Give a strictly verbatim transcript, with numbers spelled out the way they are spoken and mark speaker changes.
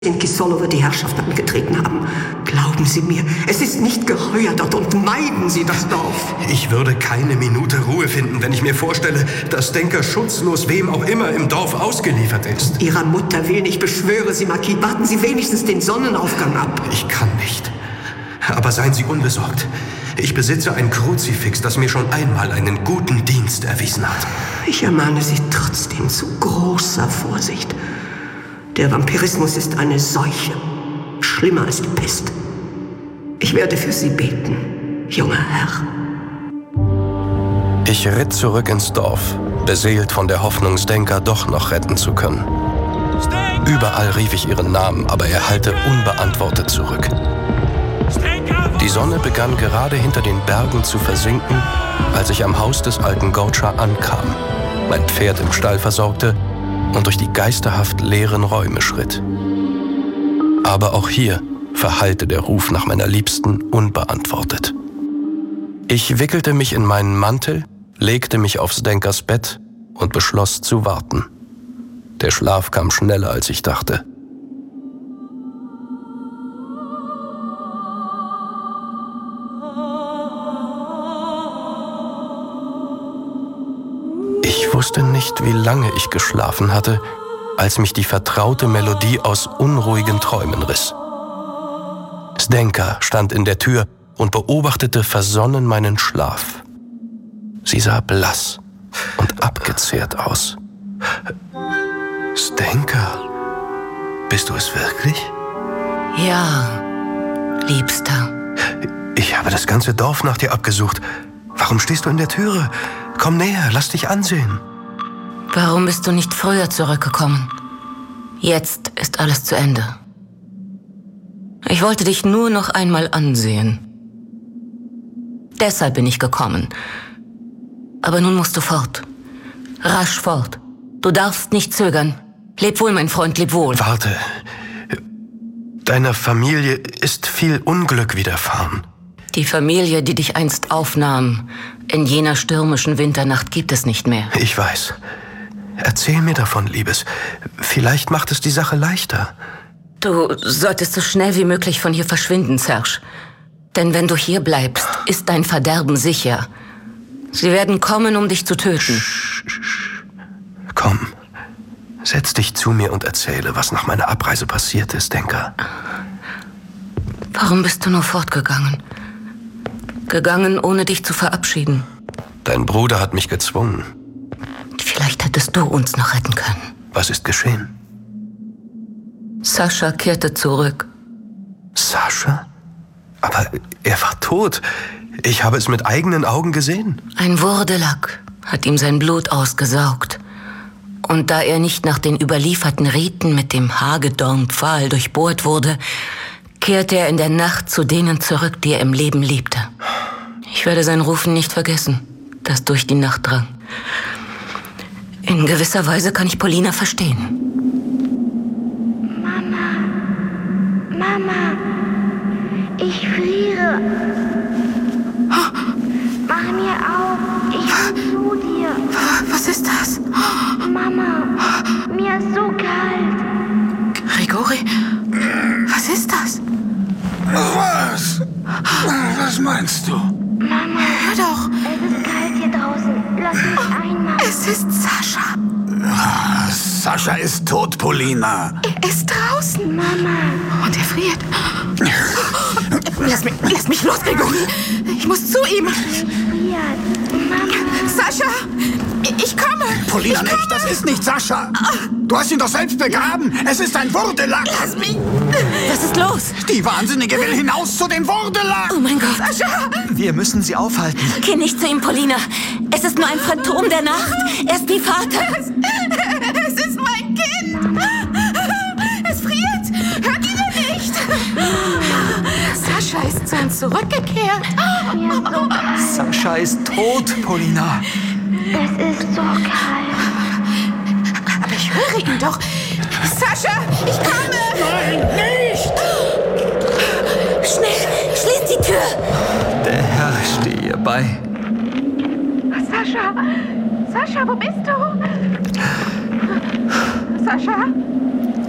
Speaker 1: in Kisolowo die Herrschaft angetreten haben. Glauben Sie mir, es ist nicht geheuer dort und meiden Sie das Dorf.
Speaker 2: Ich würde keine Minute Ruhe finden, wenn ich mir vorstelle, dass Denker schutzlos wem auch immer im Dorf ausgeliefert ist.
Speaker 1: Ihrer Mutter willen, ich beschwöre Sie, Marquis, warten Sie wenigstens den Sonnenaufgang ab.
Speaker 2: Ich kann nicht. Aber seien Sie unbesorgt. Ich besitze ein Kruzifix, das mir schon einmal einen guten Dienst erwiesen hat.
Speaker 1: Ich ermahne Sie trotzdem zu großer Vorsicht. Der Vampirismus ist eine Seuche. Schlimmer als die Pest. Ich werde für Sie beten, junger Herr.
Speaker 3: Ich ritt zurück ins Dorf, beseelt von der Hoffnung, Zdenka doch noch retten zu können. Überall rief ich ihren Namen, aber er hallte unbeantwortet zurück. Die Sonne begann gerade hinter den Bergen zu versinken, als ich am Haus des alten Gaucha ankam, mein Pferd im Stall versorgte und durch die geisterhaft leeren Räume schritt. Aber auch hier verhallte der Ruf nach meiner Liebsten unbeantwortet. Ich wickelte mich in meinen Mantel, legte mich auf Zdenkas Bett und beschloss zu warten. Der Schlaf kam schneller, als ich dachte. Ich wusste nicht, wie lange ich geschlafen hatte, als mich die vertraute Melodie aus unruhigen Träumen riss. Zdenka stand in der Tür und beobachtete versonnen meinen Schlaf. Sie sah blass und abgezehrt aus. Zdenka, bist du es wirklich?
Speaker 4: Ja, Liebster.
Speaker 3: Ich habe das ganze Dorf nach dir abgesucht. Warum stehst du in der Türe? Komm näher, lass dich ansehen.
Speaker 4: Warum bist du nicht früher zurückgekommen? Jetzt ist alles zu Ende. Ich wollte dich nur noch einmal ansehen. Deshalb bin ich gekommen. Aber nun musst du fort. Rasch fort. Du darfst nicht zögern. Leb wohl, mein Freund, leb wohl.
Speaker 3: Warte. Deiner Familie ist viel Unglück widerfahren.
Speaker 4: Die Familie, die dich einst aufnahm, in jener stürmischen Winternacht, gibt es nicht mehr.
Speaker 3: Ich weiß. Erzähl mir davon, Liebes. Vielleicht macht es die Sache leichter.
Speaker 4: Du solltest so schnell wie möglich von hier verschwinden, Serge. Denn wenn du hier bleibst, ist dein Verderben sicher. Sie werden kommen, um dich zu töten.
Speaker 3: Sch, sch, sch. Komm, setz dich zu mir und erzähle, was nach meiner Abreise passiert ist, Denker.
Speaker 4: Warum bist du nur fortgegangen? Gegangen, ohne dich zu verabschieden.
Speaker 3: Dein Bruder hat mich gezwungen.
Speaker 4: Vielleicht hättest du uns noch retten können.
Speaker 3: Was ist geschehen?
Speaker 4: Sascha kehrte zurück.
Speaker 3: Sascha? Aber er war tot. Ich habe es mit eigenen Augen gesehen.
Speaker 4: Ein Wurdelak hat ihm sein Blut ausgesaugt. Und da er nicht nach den überlieferten Riten mit dem Hagedorn-Pfahl durchbohrt wurde, kehrte er in der Nacht zu denen zurück, die er im Leben liebte. Ich werde sein Rufen nicht vergessen, das durch die Nacht drang. In gewisser Weise kann ich Polina verstehen.
Speaker 5: Mama, Mama, ich friere. Mach mir auf, ich will zu dir.
Speaker 4: Was ist das?
Speaker 5: Mama, mir ist so kalt.
Speaker 4: Grigori, was ist das?
Speaker 6: Was? Was meinst du?
Speaker 5: Mama,
Speaker 4: hör doch.
Speaker 5: Es ist kalt hier draußen. Lass mich einmal.
Speaker 4: Es ist Sascha.
Speaker 6: Ah, Sascha ist tot, Polina.
Speaker 4: Er ist draußen.
Speaker 5: Mama.
Speaker 4: Und er friert. Lass mich, lass mich los, Grigori. Ich muss zu ihm.
Speaker 5: Er friert. Mama.
Speaker 4: Sascha, ich komme.
Speaker 6: Polina, nicht, das ist nicht Sascha. Du hast ihn doch selbst begraben. Es ist ein Wurdelak.
Speaker 4: Lass mich. Was ist los?
Speaker 6: Die Wahnsinnige will hinaus zu dem Wurdelak.
Speaker 4: Oh mein Gott. Sascha.
Speaker 7: Wir müssen sie aufhalten.
Speaker 4: Geh nicht zu ihm, Polina. Es ist nur ein Phantom der Nacht. Er ist wie Vater. Es, es ist mein Kind. Es friert. Hört ihr denn nicht? Sascha ist zu uns zurückgekehrt.
Speaker 5: Mir ist so kalt.
Speaker 7: Sascha ist tot, Polina.
Speaker 5: Es ist so kalt.
Speaker 4: Aber ich höre ihn doch. Sascha, ich komme.
Speaker 6: Nein, nicht!
Speaker 4: Schnell, schließ die Tür.
Speaker 7: Der Herr stehe ihr bei.
Speaker 5: Sascha, Sascha, wo bist du? Sascha?